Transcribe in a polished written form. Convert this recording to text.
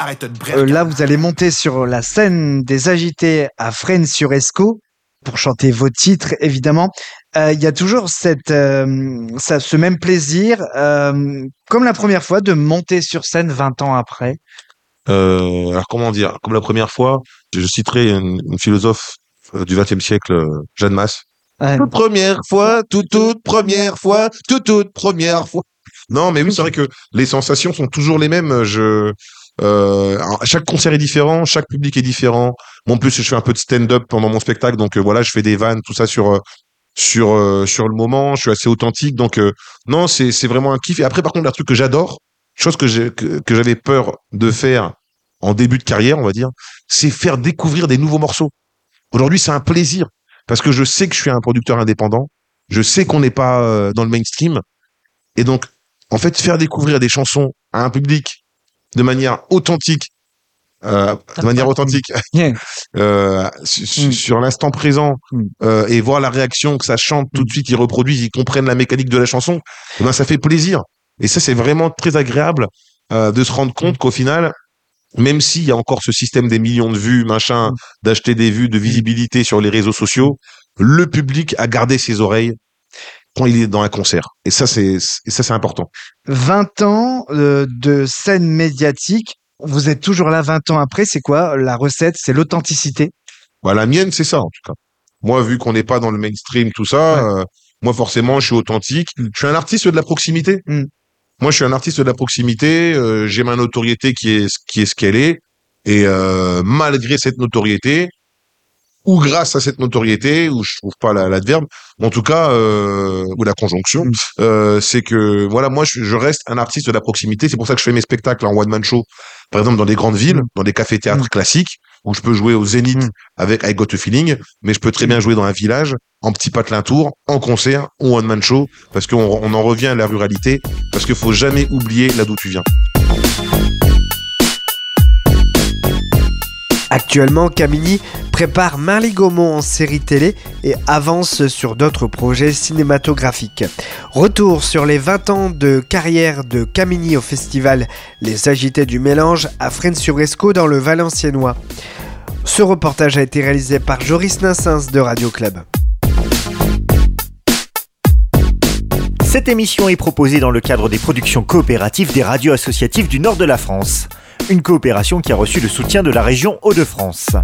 Là, vous allez monter sur la scène des Agités à Fresnes-sur-Escaut pour chanter vos titres, évidemment. Il y a toujours ce même plaisir, comme la première fois, de monter sur scène 20 ans après. Alors comment dire, comme la première fois, je citerai une philosophe du XXe siècle, Jeanne Masse. Toute première fois, toute première fois, toute première fois. Non, mais oui, c'est vrai que les sensations sont toujours les mêmes. Chaque concert est différent, chaque public est différent. Moi, en plus, je fais un peu de stand-up pendant mon spectacle, donc voilà, je fais des vannes, tout ça sur le moment. Je suis assez authentique, donc non, c'est vraiment un kiff. Et après, par contre, un truc que j'adore, chose que j'avais peur de faire en début de carrière, on va dire, c'est faire découvrir des nouveaux morceaux. Aujourd'hui, c'est un plaisir parce que je sais que je suis un producteur indépendant, je sais qu'on n'est pas dans le mainstream, et donc en fait, faire découvrir des chansons à un public de manière authentique, sur l'instant présent, et voir la réaction que ça chante tout de suite, ils reproduisent, ils comprennent la mécanique de la chanson, et ben ça fait plaisir. Et ça, c'est vraiment très agréable de se rendre compte qu'au final, même s'il y a encore ce système des millions de vues, machin, d'acheter des vues, de visibilité sur les réseaux sociaux, le public a gardé ses oreilles quand il est dans un concert. Et ça, c'est important. 20 ans de scène médiatique. Vous êtes toujours là 20 ans après. C'est quoi la recette? C'est l'authenticité? Bah, la mienne, c'est ça, en tout cas. Moi, vu qu'on n'est pas dans le mainstream, tout ça, moi, forcément, je suis authentique. Je suis un artiste de la proximité. Moi, je suis un artiste de la proximité. J'ai ma notoriété qui est ce qu'elle est. Et malgré cette notoriété, ou grâce à cette notoriété, ou je trouve pas l'adverbe, en tout cas, ou la conjonction, c'est que voilà, moi, je reste un artiste de la proximité. C'est pour ça que je fais mes spectacles en one man show, par exemple dans des grandes villes, dans des cafés-théâtres classiques, où je peux jouer au Zénith avec I Got a Feeling, mais je peux très bien jouer dans un village, en petit patelin tour, en concert ou one man show, parce qu'on en revient à la ruralité, parce qu'il faut jamais oublier là d'où tu viens. Actuellement, Camini prépare Marly Gaumont en série télé et avance sur d'autres projets cinématographiques. Retour sur les 20 ans de carrière de Camini au festival Les Agités du Mélange à Fresnes-sur-Escaut dans le Valenciennois. Ce reportage a été réalisé par Joris Nassens de Radio Club. Cette émission est proposée dans le cadre des productions coopératives des radios associatives du nord de la France. Une coopération qui a reçu le soutien de la région Hauts-de-France.